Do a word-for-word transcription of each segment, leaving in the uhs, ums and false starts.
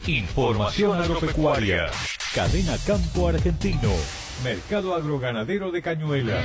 Información agropecuaria. Cadena Campo Argentino. Mercado agroganadero de Cañuelas.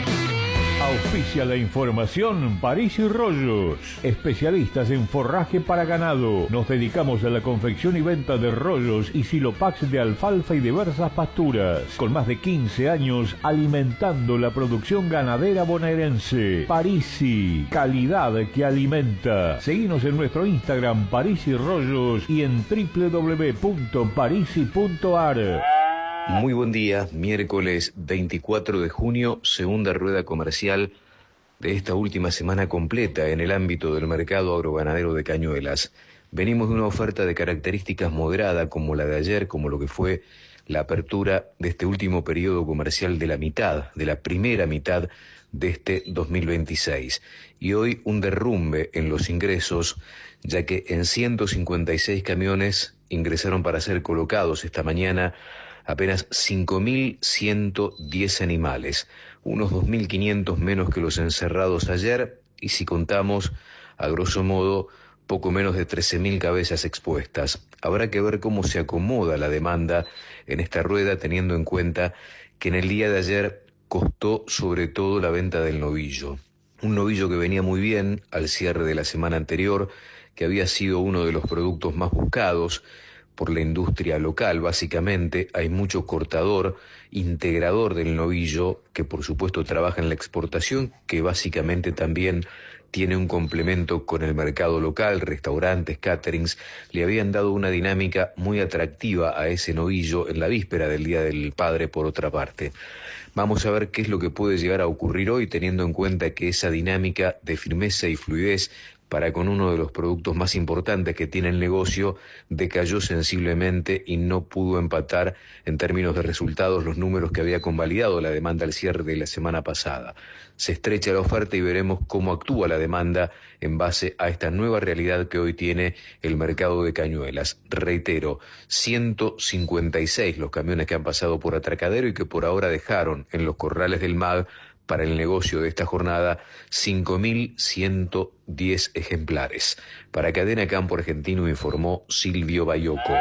Auspicia la información París y Rollos, especialistas en forraje para ganado. Nos dedicamos a la confección y venta de rollos y silopax de alfalfa y diversas pasturas. Con más de quince años alimentando la producción ganadera bonaerense. Parisi, calidad que alimenta. Seguinos en nuestro Instagram París y Rollos y en doble u doble u doble u punto parisi punto a r. Muy buen día, miércoles veinticuatro de junio, segunda rueda comercial de esta última semana completa en el ámbito del mercado agroganadero de Cañuelas. Venimos de una oferta de características moderada como la de ayer, como lo que fue la apertura de este último periodo comercial de la mitad, de la primera mitad de este dos mil veintiséis. Y hoy un derrumbe en los ingresos, ya que en ciento cincuenta y seis camiones ingresaron para ser colocados esta mañana apenas cinco mil ciento diez animales, unos dos mil quinientos menos que los encerrados ayer, y si contamos, a grosso modo, poco menos de trece mil cabezas expuestas. Habrá que ver cómo se acomoda la demanda en esta rueda, teniendo en cuenta que en el día de ayer costó sobre todo la venta del novillo. Un novillo que venía muy bien al cierre de la semana anterior, que había sido uno de los productos más buscados por la industria local. Básicamente hay mucho cortador, integrador del novillo, que por supuesto trabaja en la exportación, que básicamente también tiene un complemento con el mercado local, restaurantes, caterings. Le habían dado una dinámica muy atractiva a ese novillo en la víspera del Día del Padre, por otra parte. Vamos a ver qué es lo que puede llegar a ocurrir hoy, teniendo en cuenta que esa dinámica de firmeza y fluidez para con uno de los productos más importantes que tiene el negocio, decayó sensiblemente y no pudo empatar en términos de resultados los números que había convalidado la demanda al cierre de la semana pasada. Se estrecha la oferta y veremos cómo actúa la demanda en base a esta nueva realidad que hoy tiene el mercado de Cañuelas. Reitero, ciento cincuenta y seis los camiones que han pasado por atracadero y que por ahora dejaron en los corrales del M A G para el negocio de esta jornada cinco mil ciento diez ejemplares. Para Cadena Campo Argentino informó Silvio Bayoco.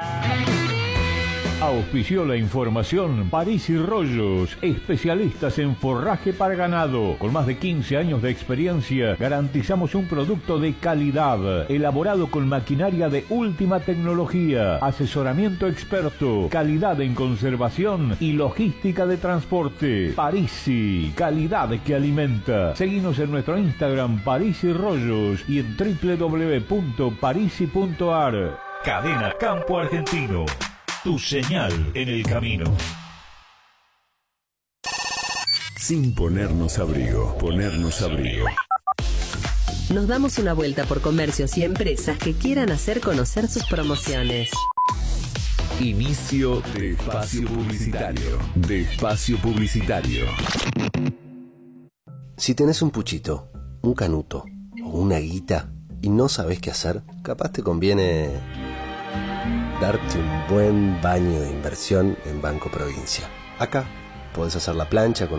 Auspició la información París y Rollos, especialistas en forraje para ganado. Con más de quince años de experiencia, garantizamos un producto de calidad, elaborado con maquinaria de última tecnología, asesoramiento experto, calidad en conservación y logística de transporte. Parisi, calidad que alimenta. Seguinos en nuestro Instagram París y Rollos y en doble u doble u doble u punto parisi punto a r. Cadena Campo Argentino. Tu señal en el camino. Sin ponernos abrigo, ponernos abrigo. Nos damos una vuelta por comercios y empresas que quieran hacer conocer sus promociones. Inicio de espacio publicitario. De espacio publicitario. Si tenés un puchito, un canuto o una guita y no sabés qué hacer, capaz te conviene darte un buen baño de inversión en Banco Provincia. Acá podés hacer la plancha con